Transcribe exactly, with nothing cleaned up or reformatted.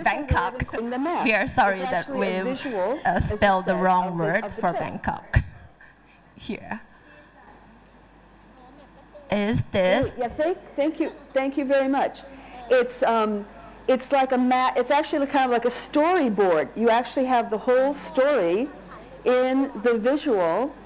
Bangkok. In the map. We are sorry It's that actually a we've visual, uh, as you spelled the said, wrong of the- word of the for trip. Bangkok. Here. Is this? Yeah, thank, thank you, thank you very much. It's um, it's like a map. It's actually kind of like a storyboard. You actually have the whole story in the visual.